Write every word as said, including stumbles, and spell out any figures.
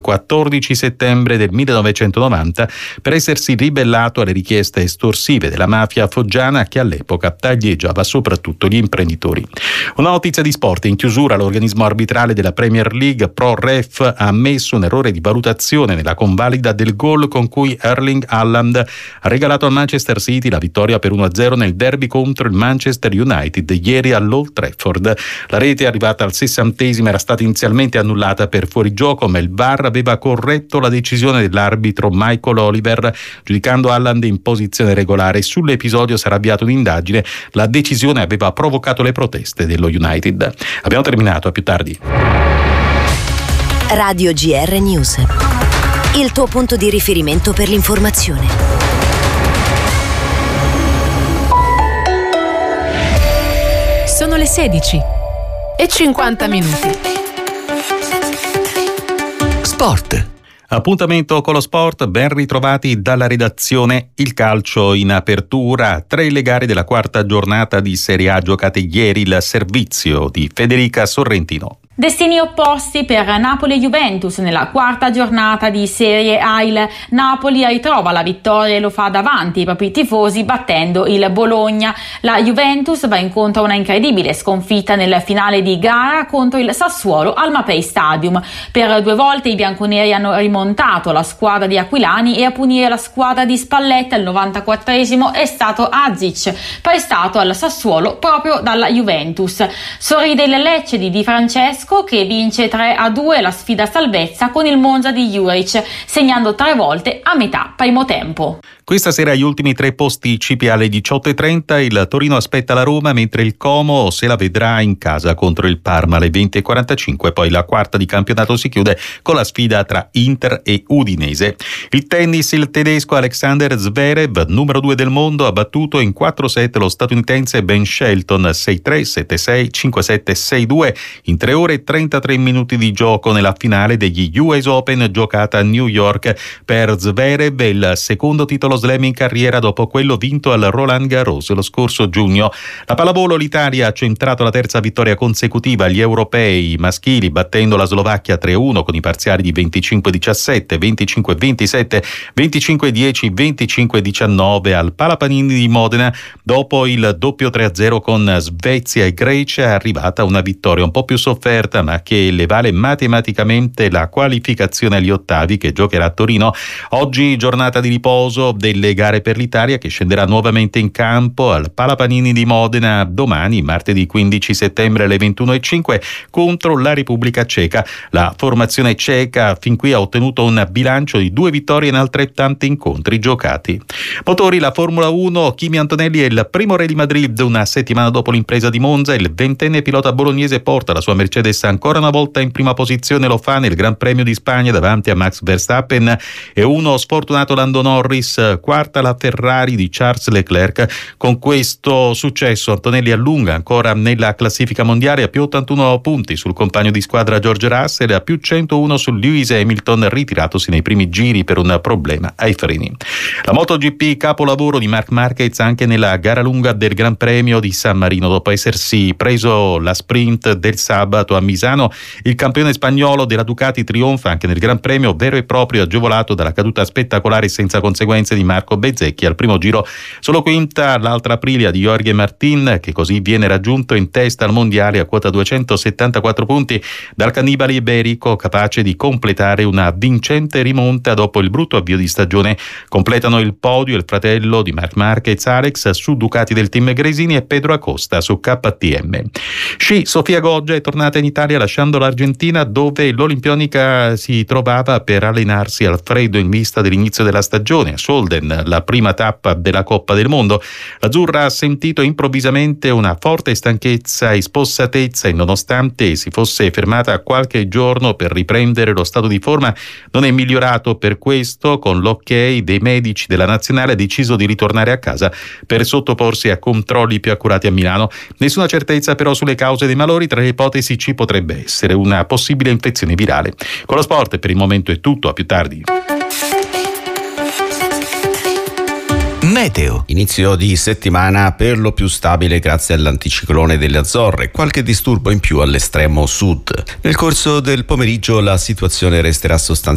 quattordici settembre del millenovecentonovanta per essersi ribellato alle richieste estorsive della mafia foggiana che all'epoca taglieggiava soprattutto gli imprenditori. Una notizia di sport: in chiusura l'organismo arbitrale della Premier League ProRef ha ammesso un errore di valutazione nella convalida del gol con cui Erling Haaland ha regalato al Manchester City la vittoria per uno a zero nel derby contro il Manchester United ieri all'Old Trafford. La rete, arrivata al sessantesimo, era stata inizialmente annullata per fuorigioco, ma il V A R aveva corretto la decisione dell'arbitro Michael Oliver, giudicando Haaland in posizione regolare. Sull'episodio sarà avviata un'indagine. La decisione aveva provocato le proteste dello United. Abbiamo terminato, a più tardi. Radio G R News, il tuo punto di riferimento per l'informazione. Sono le sedici e cinquanta minuti. Sport. Appuntamento con lo sport, ben ritrovati dalla redazione. Il calcio in apertura, tre le gare della quarta giornata di Serie A giocate ieri, il servizio di Federica Sorrentino. Destini opposti per Napoli e Juventus nella quarta giornata di Serie A. Il Napoli ritrova la vittoria e lo fa davanti ai propri tifosi battendo il Bologna. La Juventus va incontro a una incredibile sconfitta nel finale di gara contro il Sassuolo al Mapei Stadium. Per due volte i bianconeri hanno rimontato la squadra di Aquilani e a punire la squadra di Spalletti al novantaquattresimo è stato Azic, prestato al Sassuolo proprio dalla Juventus. Sorride il Lecce di Di Francesco, che vince tre a due la sfida salvezza con il Monza di Juric, segnando tre volte a metà primo tempo. Questa sera gli ultimi tre posticipi alle diciotto e trenta. Il Torino aspetta la Roma, mentre il Como se la vedrà in casa contro il Parma alle venti e quarantacinque. Poi la quarta di campionato si chiude con la sfida tra Inter e Udinese. Il tennis, il tedesco Alexander Zverev, numero due del mondo, ha battuto in quattro set lo statunitense Ben Shelton sei tre, sette sei, cinque sette, sei due in tre ore e trentatré minuti di gioco nella finale degli U S Open giocata a New York. Per Zverev il secondo titolo slam in carriera dopo quello vinto al Roland Garros lo scorso giugno. La pallavolo, l'Italia ha centrato la terza vittoria consecutiva agli europei maschili, battendo la Slovacchia tre a uno con i parziali di venticinque diciassette, venticinque ventisette, venticinque dieci, venticinque diciannove al Palapanini di Modena. Dopo il doppio tre a zero con Svezia e Grecia è arrivata una vittoria un po' più sofferta, ma che le vale matematicamente la qualificazione agli ottavi, che giocherà a Torino. Oggi giornata di riposo delle gare per l'Italia, che scenderà nuovamente in campo al Palapanini di Modena domani, martedì quindici settembre alle ventuno e cinque, contro la Repubblica Ceca. La formazione ceca fin qui ha ottenuto un bilancio di due vittorie in altrettanti incontri giocati. Motori, la Formula uno, Kimi Antonelli è il primo re di Madrid. Una settimana dopo l'impresa di Monza, il ventenne pilota bolognese porta la sua Mercedes ancora una volta in prima posizione. Lo fa nel Gran Premio di Spagna davanti a Max Verstappen e uno sfortunato Lando Norris. Quarta la Ferrari di Charles Leclerc. Con questo successo Antonelli allunga ancora nella classifica mondiale a più ottantuno punti sul compagno di squadra George Russell e a più centouno su Lewis Hamilton, ritiratosi nei primi giri per un problema ai freni. La MotoGP, capolavoro di Marc Marquez anche nella gara lunga del Gran Premio di San Marino. Dopo essersi preso la sprint del sabato a Misano, il campione spagnolo della Ducati trionfa anche nel Gran Premio vero e proprio, agevolato dalla caduta spettacolare senza conseguenze di Marco Bezzecchi al primo giro. Solo quinta l'altra Aprilia di Jorge Martin, che così viene raggiunto in testa al mondiale a quota duecentosettantaquattro punti dal cannibale iberico, capace di completare una vincente rimonta dopo il brutto avvio di stagione. Completano il podio il fratello di Marc Marquez, Alex, su Ducati del team Gresini, e Pedro Acosta su K T M. Sci, Sofia Goggia è tornata in Italia lasciando l'Argentina, dove l'olimpionica si trovava per allenarsi al freddo in vista dell'inizio della stagione a Solden, la prima tappa della Coppa del Mondo. L'azzurra ha sentito improvvisamente una forte stanchezza e spossatezza e, nonostante si fosse fermata qualche giorno per riprendere lo stato di forma, non è migliorato. Per questo, con l'ok dei medici della nazionale, ha deciso di ritornare a casa per sottoporsi a controlli più accurati a Milano. Nessuna certezza però sulle cause dei malori. Tra le ipotesi ci potrebbe essere una possibile infezione virale. Con lo sport per il momento è tutto, a più tardi. Meteo. Inizio di settimana per lo più stabile grazie all'anticiclone delle Azzorre, qualche disturbo in più all'estremo sud. Nel corso del pomeriggio la situazione resterà sostanzialmente